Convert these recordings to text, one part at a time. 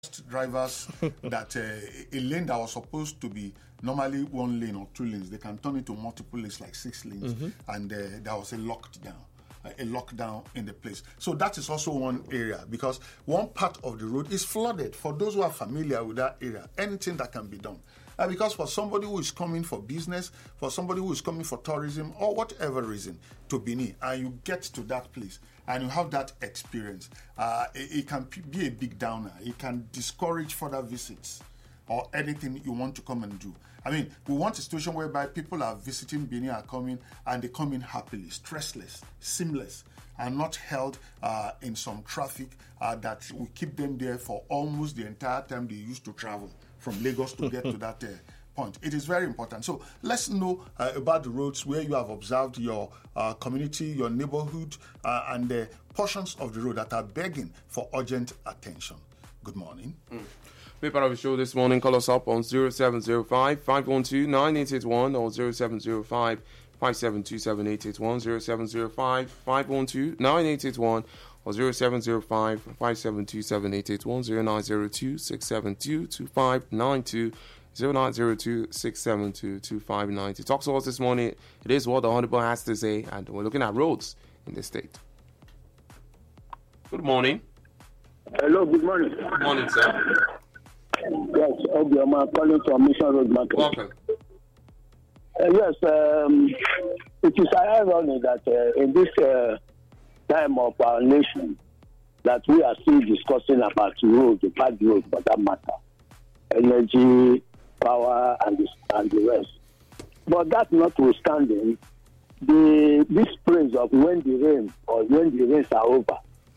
drivers that a lane that was supposed to be normally 1 lane or 2 lanes, they can turn into multiple lanes, like 6 lanes, and there was a lockdown in the place. So that is also one area, because one part of the road is flooded. For those who are familiar with that area, anything that can be done. Because for somebody who is coming for business, for somebody who is coming for tourism, or whatever reason, to Benin, and you get to that place, and you have that experience, it can be a big downer. It can discourage further visits or anything you want to come and do. I mean, we want a situation whereby people are visiting Benin, are coming, and they come in happily, stressless, seamless, and not held in some traffic that will keep them there for almost the entire time they used to travel from Lagos to get to that point. It is very important. So let's know about the roads where you have observed your community, your neighborhood, and the portions of the road that are begging for urgent attention. Good morning. Be part of the show this morning. Call us up on 0705-512-9881 or 0705-572-7881, 0705-512-9881 or 0705-572-7881, 0902-672-2592. Talk to us this morning. It is what the Honorable has to say, and we're looking at roads in the state. Good morning. Hello, good morning. Good morning, sir. Yes, I'm calling from Mission Road Market. Welcome. Yes, it is ironic that in this time of our nation that we are still discussing about road, the bad road for that matter, energy, power, and the rest. But that notwithstanding, this praise of when the rain or when the rains are over,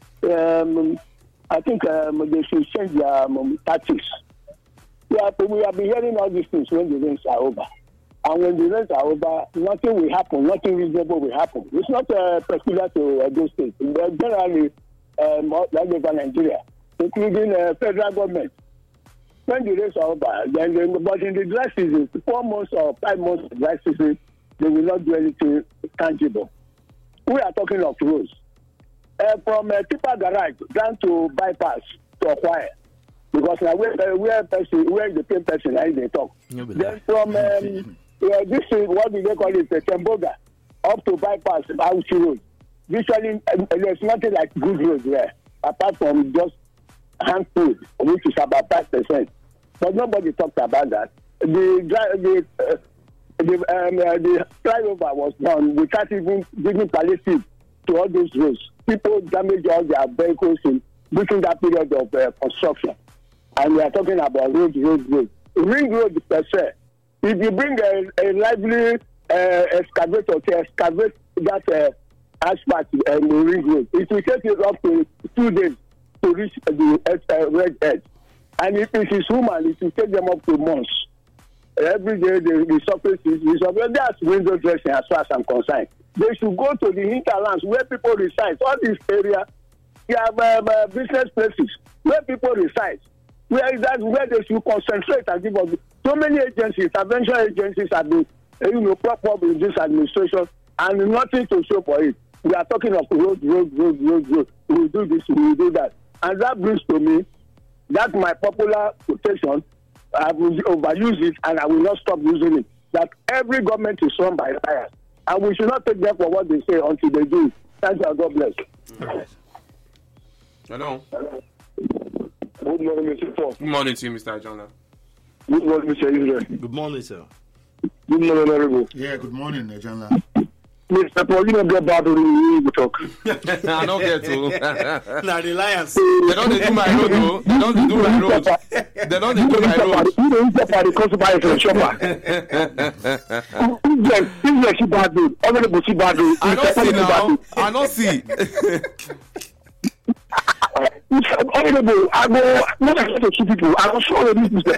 I think they should change their tactics. We have been hearing all these things when the rains are over. And when the rains are over, nothing will happen, nothing reasonable will happen. It's not peculiar to those states. Generally, all over Nigeria, including federal government. When the rains are over, but in the dry season, 4 months or 5 months of dry season, they will not do anything tangible. We are talking of roads. From Tipper Garage down to bypass to acquire, because now where the same person I they talk. Then from this is what do they call it, Temboga, up to bypass Auchi Road. Visually, there's nothing like good road there, apart from just handful, which is about 5%. But nobody talked about that. The flyover was done without even giving palliative to all those roads. People damage all their vehicles within that period of construction. And we are talking about road. Ring road per se. If you bring a lively excavator to excavate that asphalt ring road, it will take you up to 2 days to reach the red edge. And if it is human, it will take them up to months. Every day the surface is that's window dressing as far as I'm concerned. They should go to the hinterlands where people reside. All this area, you have business places where people reside. That's where they should concentrate and give us. So many agencies, intervention agencies have been, propped up in this administration, and nothing to show for it. We are talking of road. We will do this, we will do that. And that brings to me, that's my popular quotation. I will overuse it, and I will not stop using it. That every government is run by liars. And we should not take them for what they say until they do. Thank you, God bless. Right. Hello. Good morning, Mr. Paul. Good morning to you, Mr. Ajana. Good morning, Mr. Israel. Good morning, sir. Good morning, Honorable. Yeah, good morning, Ajana. Mr. Paul, you don't get bad when you talk. I don't get to. Now, Reliance. They don't do my road, though. They don't do my road. They don't do my road. You don't get by the customer from shopper. If you see bad road, Honorable see bad road. I don't see now. I don't see. Honorable, I go not I to see people. I was sure this is the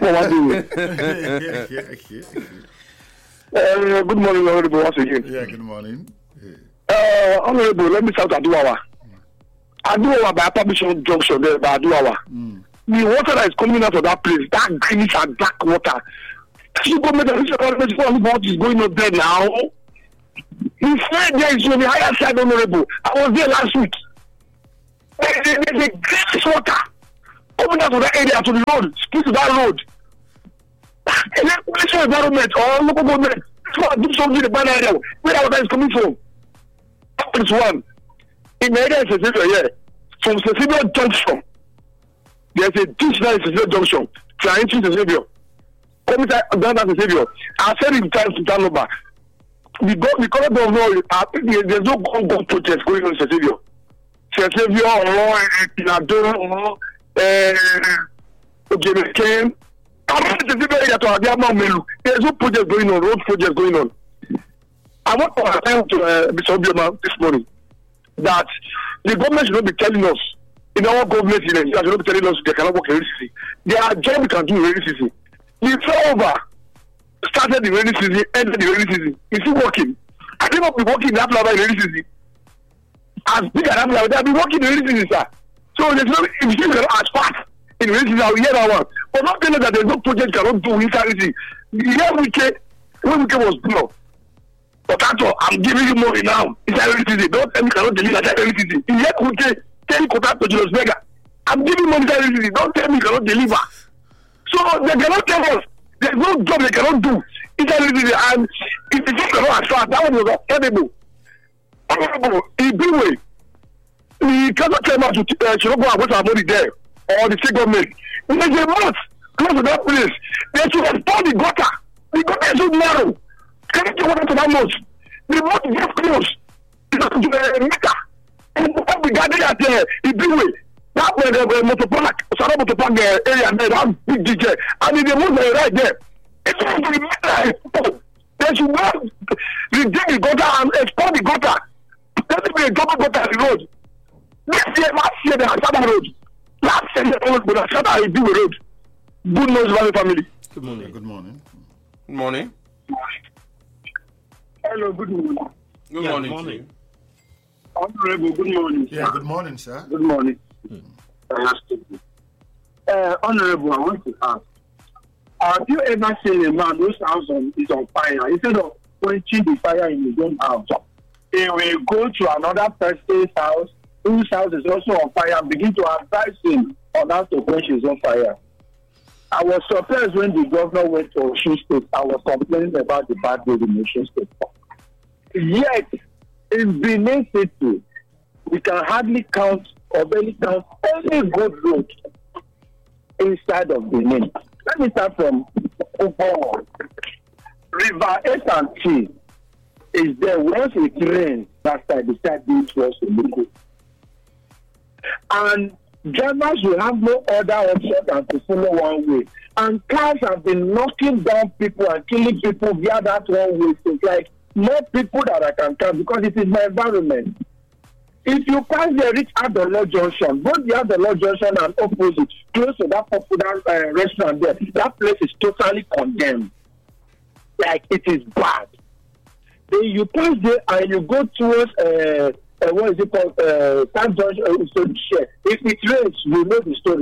good morning, Honorable, once again. Yeah, good morning. Honorable, let me start Aduawa. Aduawa by Publishing Junction there by Aduawa. The water that is coming out of that place, that greenish and black water. You go make a what is going on there now. He said there is on the higher side, Honorable. I was there last week. There's a greenish water. coming out to that area, to the road, stick to that road. And then political environment or local government, do something in the bad area where our guy is coming from. That is one. In the area of Cecilia here, from Cecilia Junction, there's a ditch there in Cecilia Junction, trying to Cecilia. Coming down to Cecilia. I said in time to turn over. Because of no, there's no go protest going on in Cecilia. Cecilia or Pinado or Jamaican. There's no project going on, road project going on. I want to attend to Mr. Obioma this morning that the government should not be telling us, in our government, they should not be telling us they cannot work in rainy season. There are jobs we can do in rainy season. The flyover started the rainy season, ended the rainy season. Is it working? I think I'll be working in that flyover in rainy season. As big as that flyover, they'll be working in rainy season, sir. So there's no, if you can as fast in rainy season, I'll hear that one. But not telling us that there's no project cannot do in rainy season. The year when we was blown. But that's all, I'm giving you money now. It's rainy season. Don't tell me cannot deliver that rainy season. The year we tell you contract to Julius Berger. I'm giving money that rainy season. Don't tell me cannot deliver. So they cannot tell us. There's no job they cannot do. It's rainy season. And if the job cannot attract, that one was terrible. Terrible. In big way. The council came out to Chiroko and put our money there. Or the state government. There's a month close to that place. They should restore the gutter. The gutter is so narrow. Can you get water to that month? The month is just close. It's not to the meter. And what we got there at in big way. That was the motor park, Sarah motor park area there, that big DJ. And in the month right there. It's not to the meter. They should not redeem the gutter and export the gutter. Let it be a double gutter at the road. Last year, they had Sada Road. Last year, they had Sada Road. Good morning, family. Good morning. Good morning. Good morning. Hello, good morning. Good morning. To you. Honorable, good morning. Yeah, good morning, sir. Good morning. Honorable, I want to ask, have you ever seen a man whose house is on fire? Instead of quenching the fire in his own house, he will go to another person's house whose house is also on fire and begin to advise him on how to quench his own fire. I was surprised when the governor went to Osun State. I was complaining about the bad road in Osun State. Yet, in Benin City, we can hardly count or barely count any good road inside of Benin. Let me start from Upo. River S&T is there. Once it rains, that side, the side being towards the local. And drivers will have no other option than to follow one way. And cars have been knocking down people and killing people via that one way. So it's like more people that I can count because it is my environment. If you pass the reach Adolo Junction, both the Adolo Junction and opposite, close to that popular restaurant there, that place is totally condemned. Like it is bad. Then you pass there and you go towards what is it called? If it rains, you know the story.